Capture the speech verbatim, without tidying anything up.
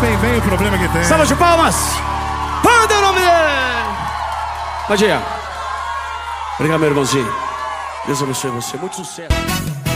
sabem bem o problema que tem. Salva de palmas! Manda o nome dele! Pode ir. Obrigado, meu irmãozinho. Deus abençoe você. Muito sucesso.